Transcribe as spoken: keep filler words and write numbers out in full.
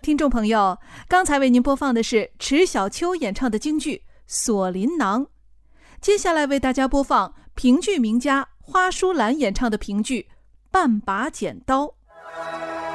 听众朋友，刚才为您播放的是迟小秋演唱的京剧《锁麟囊》，接下来为大家播放评剧名家花淑兰演唱的评剧《半把剪刀》。